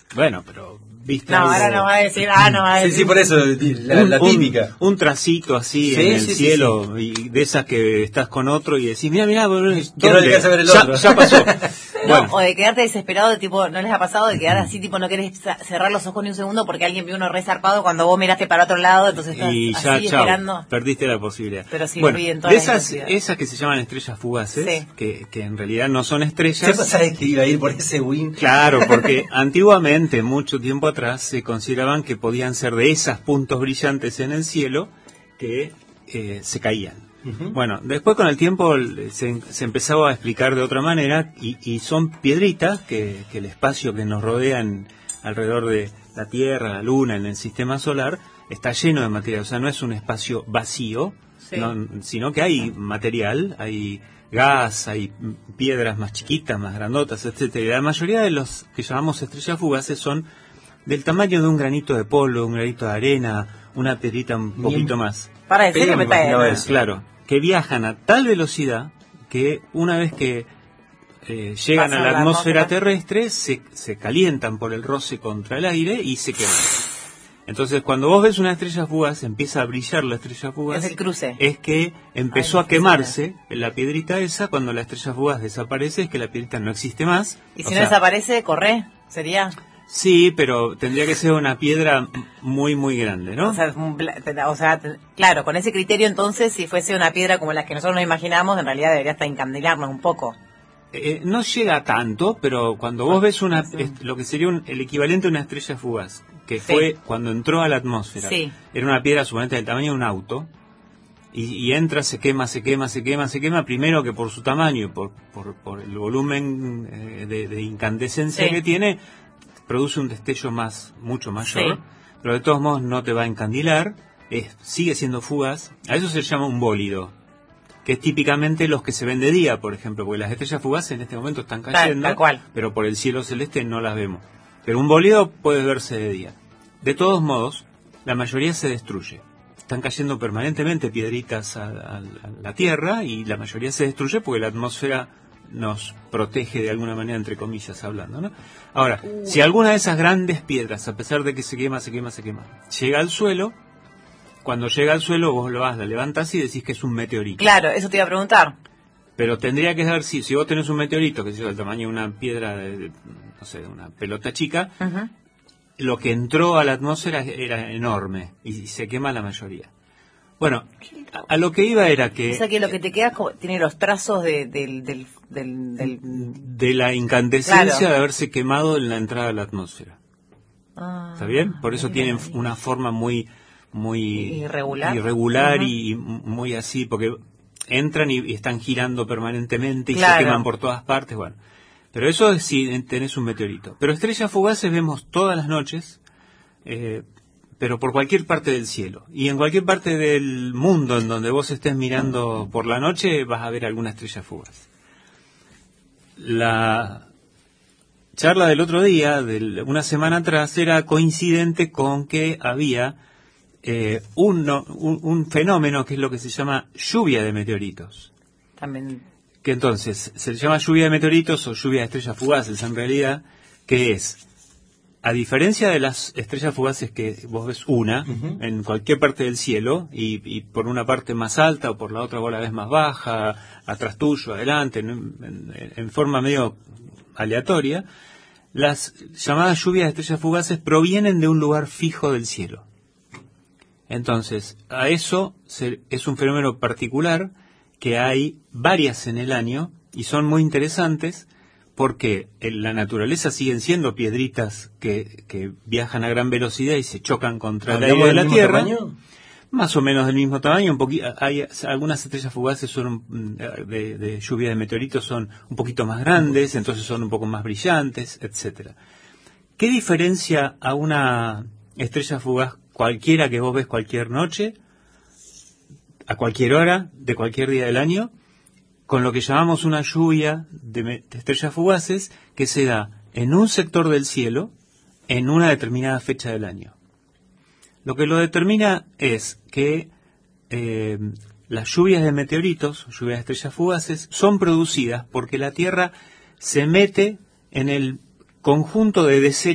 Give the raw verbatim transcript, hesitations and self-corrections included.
Bueno, pero viste No, algo... ahora no va a decir, ah, no va a decir. Sí, sí, por eso, la, un, la típica. Un, un tracito así Sí, en el sí, sí, cielo, sí. Y de esas que estás con otro y decís, mira, mira, que no alcanza a ver el ya, otro. ya pasó. No, Bueno. o de quedarte desesperado, de tipo, ¿no les ha pasado de quedar así, tipo, no querés cerrar los ojos ni un segundo porque alguien vio uno re zarpado cuando vos miraste para otro lado, entonces estás Y ya, así chao, esperando? perdiste la posibilidad. Pero sí, bueno, olviden de todas las esas, intensidades. esas que se llaman estrellas fugaces, Sí. que, que en realidad no son estrellas. ¿Qué sabes que iba a ir por ese win? Claro, porque antiguamente, mucho tiempo atrás, se consideraban que podían ser de esos puntos brillantes en el cielo que eh, se caían. Uh-huh. Bueno, después con el tiempo se, se empezaba a explicar de otra manera y, y son piedritas que, que el espacio que nos rodea en, alrededor de la Tierra, la Luna, en el sistema solar, está lleno de material. O sea, no es un espacio vacío, sí. no, sino que hay material, hay gas, hay piedras más chiquitas, más grandotas, etcétera. Y la mayoría de los que llamamos estrellas fugaces son del tamaño de un granito de polvo, un granito de arena, una piedrita un poquito Bien. más. Para decir que me está Claro, que viajan a tal velocidad que una vez que eh, llegan Pasan a la, la atmósfera atmósfera. terrestre se, se calientan por el roce contra el aire y se queman. Entonces cuando vos ves una estrella fugaz, empieza a brillar la estrella fugaz. Es el cruce. Es que empezó Ay, a quemarse la piedrita esa. Cuando la estrella fugaz desaparece es que la piedrita no existe más. Y si o no sea, desaparece, corre, sería... Sí, pero tendría que ser una piedra muy, muy grande, ¿no? O sea, un bla- o sea, t- claro, con ese criterio entonces, si fuese una piedra como las que nosotros nos imaginamos, en realidad debería hasta encandilarnos un poco. Eh, no llega a tanto, pero cuando vos ves una es, lo que sería un, el equivalente a una estrella fugaz, que Sí. fue cuando entró a la atmósfera, Sí. era una piedra suponente del tamaño de un auto, y, y entra, se quema, se quema, se quema, se quema, primero que por su tamaño y por, por, por el volumen eh, de, de incandescencia Sí. que tiene, produce un destello más mucho mayor, Sí. pero de todos modos no te va a encandilar, es, sigue siendo fugaz. A eso se llama un bólido, que es típicamente los que se ven de día, por ejemplo, porque las estrellas fugaces en este momento están cayendo, Tal, tal cual. pero por el cielo celeste no las vemos. Pero un bólido puede verse de día. De todos modos, la mayoría se destruye. Están cayendo permanentemente piedritas a, a- a la Tierra y la mayoría se destruye porque la atmósfera nos protege de alguna manera, entre comillas hablando, ¿no? Ahora, uh. si alguna de esas grandes piedras, a pesar de que se quema, se quema, se quema, llega al suelo, cuando llega al suelo vos lo vas, la levantás y decís que es un meteorito. Claro, eso te iba a preguntar. Pero tendría que ser, si, si vos tenés un meteorito, que es del tamaño de una piedra, de, de, no sé, de una pelota chica, Uh-huh. lo que entró a la atmósfera era enorme y se quema la mayoría. Bueno, a, a lo que iba era que... O sea que lo que te queda como- tiene los trazos de, del, del, del, del- de la incandescencia Claro. de haberse quemado en la entrada a la atmósfera. Ah, ¿Está bien? Por eso mira, tienen mira. una forma muy muy Irregular. irregular Ajá. y muy así, porque entran y, y están girando permanentemente y Claro. se queman por todas partes, bueno. Pero eso es si tenés un meteorito. Pero estrellas fugaces vemos todas las noches, eh, pero por cualquier parte del cielo. Y en cualquier parte del mundo en donde vos estés mirando por la noche vas a ver alguna estrella fugaz. La charla del otro día, de una semana atrás, era coincidente con que había eh, un, no- un, un fenómeno que es lo que se llama lluvia de meteoritos. También. Que entonces se le llama lluvia de meteoritos o lluvia de estrellas fugaces en realidad, que es, a diferencia de las estrellas fugaces que vos ves una Uh-huh. en cualquier parte del cielo y, y por una parte más alta o por la otra vos la ves más baja, atrás tuyo, adelante, en, en- en forma medio aleatoria, las llamadas lluvias de estrellas fugaces provienen de un lugar fijo del cielo. Entonces, a eso se- es un fenómeno particular que hay varias en el año y son muy interesantes porque en la naturaleza siguen siendo piedritas que, que viajan a gran velocidad y se chocan contra el aire ¿Hablamos de del la mismo Tierra. tamaño? Más o menos del mismo tamaño, un poquito, hay algunas estrellas fugaces son mm, de, de lluvia de meteoritos son un poquito más grandes, entonces son un poco más brillantes, etcétera. ¿Qué diferencia a una estrella fugaz cualquiera que vos ves cualquier noche, a cualquier hora, de cualquier día del año, con lo que llamamos una lluvia de, me- de estrellas fugaces que se da en un sector del cielo en una determinada fecha del año? Lo que lo determina es que eh, las lluvias de meteoritos, lluvias de estrellas fugaces, son producidas porque la Tierra se mete en el conjunto de desechos